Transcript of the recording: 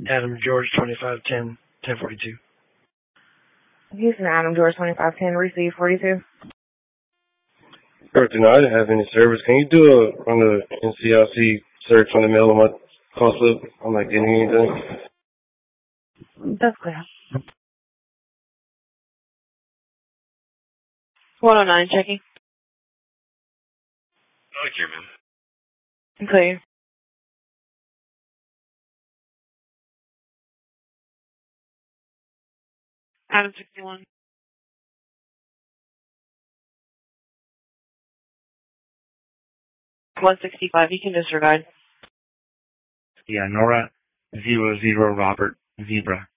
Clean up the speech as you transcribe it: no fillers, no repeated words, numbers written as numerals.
Adam George 2510 1042. Houston, Adam George 2510, receive 42. Correct. No, I didn't have any service. Can you do on the NCIC search on the mail on my call slip? I'm not getting anything. That's clear. 109, checking. Okay, man. Clear. Adam 61. $165, you can disregard. Yeah, Nora 00 Robert Zebra.